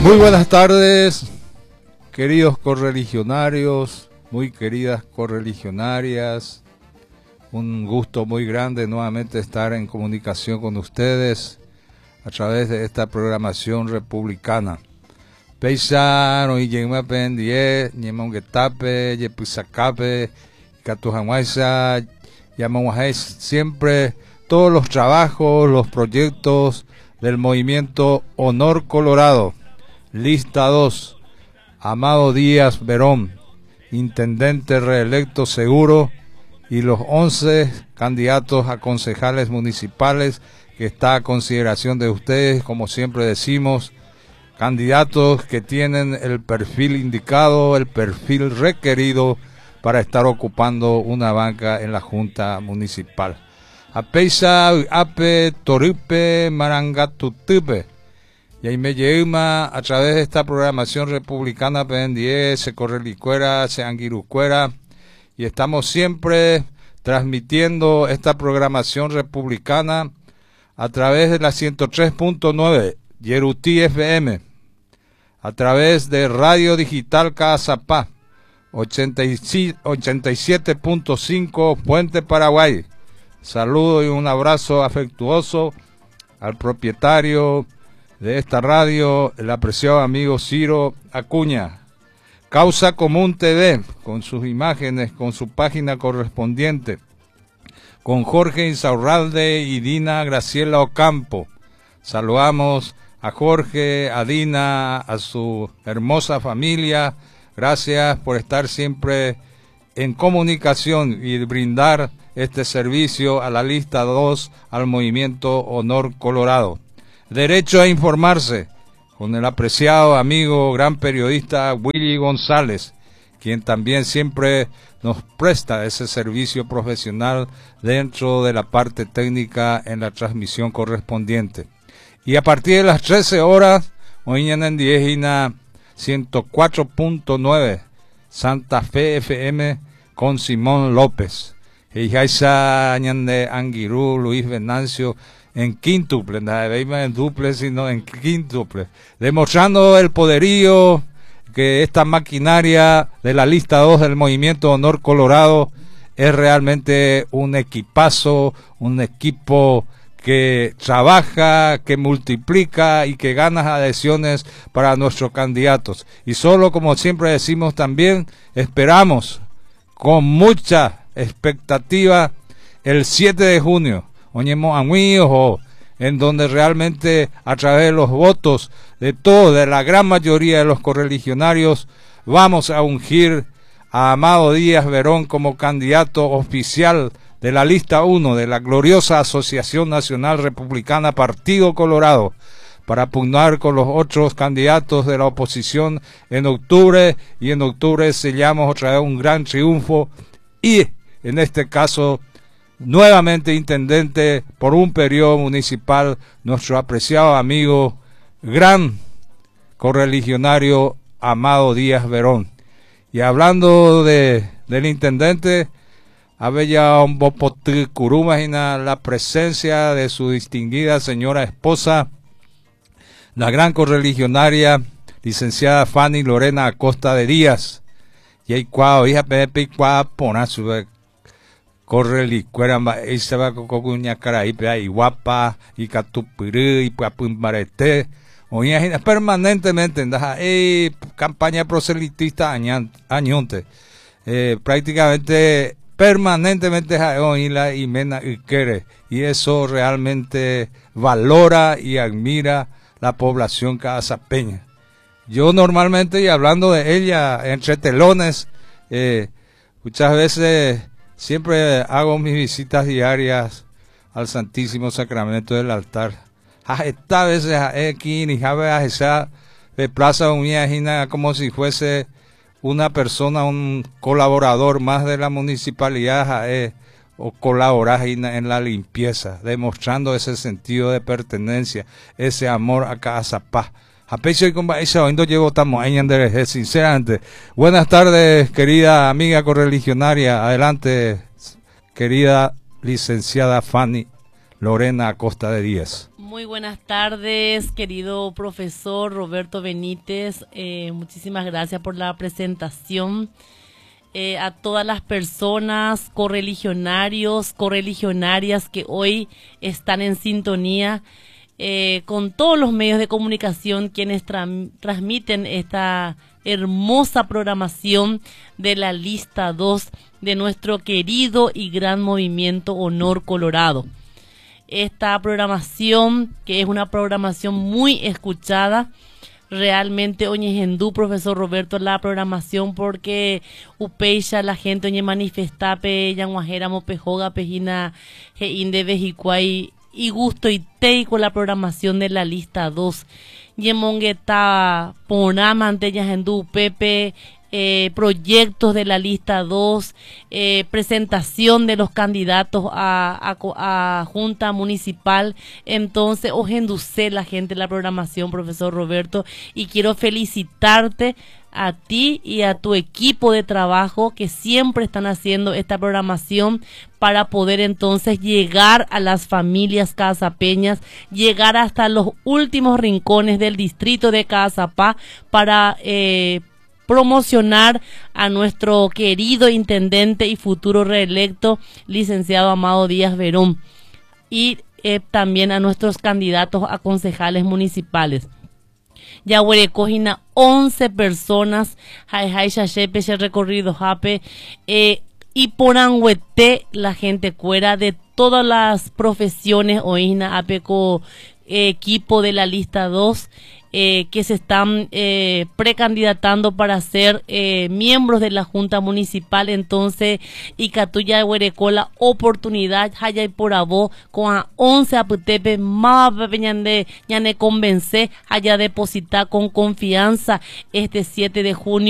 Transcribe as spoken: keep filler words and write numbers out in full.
Muy buenas tardes, queridos correligionarios, muy queridas correligionarias. Un gusto muy grande nuevamente estar en comunicación con ustedes a través de esta programación republicana. Peisano y Yema Pendie, Yemonguetape, Yepizacape, Catujamuesa, Yamamuajés, siempre todos los trabajos, los proyectos del movimiento Honor Colorado. Lista dos, Amado Díaz Verón, intendente reelecto seguro, y los once candidatos a concejales municipales que está a consideración de ustedes, como siempre decimos, candidatos que tienen el perfil indicado, el perfil requerido para estar ocupando una banca en la Junta Municipal. Apeisa, Ape, Toripe, Marangatutupe. Y ahí me lleva a través de esta programación republicana Pendie, se Correlicuera, se Anguirucuera, y estamos siempre transmitiendo esta programación republicana a través de la ciento tres punto nueve Yerutí F M, a través de Radio Digital Cazapá, ochenta y siete punto cinco Puente Paraguay. Saludo y un abrazo afectuoso al propietario de esta radio, el apreciado amigo Ciro Acuña. Causa Común T V, con sus imágenes, con su página correspondiente, con Jorge Insaurralde y Dina Graciela Ocampo. Saludamos a Jorge, a Dina, a su hermosa familia. Gracias por estar siempre en comunicación y brindar este servicio a la lista dos, al movimiento Honor Colorado. Derecho a informarse, con el apreciado amigo, gran periodista Willy González, quien también siempre nos presta ese servicio profesional dentro de la parte técnica en la transmisión correspondiente. Y a partir de las trece horas, hoy en Diegina ciento cuatro punto nueve Santa Fe F M con Simón López. Y Jaisa de Anguirú, Luis Venancio, en quíntuple, no en duple, sino en quíntuple, demostrando el poderío que esta maquinaria de la lista dos del movimiento Honor Colorado es realmente un equipazo, un equipo que trabaja, que multiplica y que gana adhesiones para nuestros candidatos. Y solo, como siempre decimos también, esperamos con mucha expectativa el siete de junio, Oñemo Amuijo, en donde realmente a través de los votos de todos, de la gran mayoría de los correligionarios, vamos a ungir a Amado Díaz Verón como candidato oficial de la lista uno de la gloriosa Asociación Nacional Republicana Partido Colorado, para pugnar con los otros candidatos de la oposición en octubre, y en octubre sellamos otra vez un gran triunfo, y en este caso nuevamente intendente por un periodo municipal, nuestro apreciado amigo, gran correligionario Amado Díaz Verón. Y hablando de del intendente, había un bopotcurú, imagina la presencia de su distinguida señora esposa, la gran correligionaria, licenciada Fanny Lorena Acosta de Díaz. Y ahí cuau, hija Pepe, cuau, ponazo, correlicuera, y se va con cuña cara, y guapa, y catupirú, y puapumbarete. Oye, permanentemente, en campaña proselitista añonte. Eh, prácticamente, permanentemente, la y mena y quiere. Y eso realmente valora y admira la población casapeña. Yo normalmente, y hablando de ella, entre telones, eh, muchas veces siempre hago mis visitas diarias al Santísimo Sacramento del altar. Esta vez aquí ni jabe esa de Plaza Unida como si fuese una persona, un colaborador más de la municipalidad, eh, o colaborar en la limpieza, demostrando ese sentido de pertenencia, ese amor a Cazapá. A pecho y con esa hoy no llevo tamo sinceramente. Buenas tardes, querida amiga correligionaria. Adelante, querida licenciada Fanny Lorena Acosta de Diez. Muy buenas tardes, querido profesor Roberto Benítez. Eh, muchísimas gracias por la presentación. Eh, a todas las personas, correligionarios, correligionarias que hoy están en sintonía eh, con todos los medios de comunicación, quienes tra transmiten esta hermosa programación de la lista dos de nuestro querido y gran movimiento Honor Colorado. Esta programación, que es una programación muy escuchada, realmente oñe hendú, profesor Roberto, la programación porque upeisha la gente oñe manifestape yanguajera mopejoga pejina heinde vejicuay y gusto y tei con la programación de la lista dos. Yemongueta ponama ante hendú pepe eh, proyectos de la lista dos, eh, presentación de los candidatos a, a, a Junta Municipal. Entonces, ojenducé la gente la programación, profesor Roberto, y quiero felicitarte a ti y a tu equipo de trabajo que siempre están haciendo esta programación para poder entonces llegar a las familias casapeñas, llegar hasta los últimos rincones del distrito de Cazapá para eh, promocionar a nuestro querido intendente y futuro reelecto, licenciado Amado Díaz Verón, y eh, también a nuestros candidatos a concejales municipales. Ya huerecojina once personas, jai jai shachepe ese recorrido jape, eh, y poranhuete la gente fuera de todas las profesiones oína apeco eh, equipo de la lista dos. Eh, que se están eh, precandidatando para ser eh, miembros de la Junta Municipal. Entonces, y Catuya de Huerecó la oportunidad, haya y por abo, con a once aputepe, más ñane convence, haya depositar con confianza este siete de junio.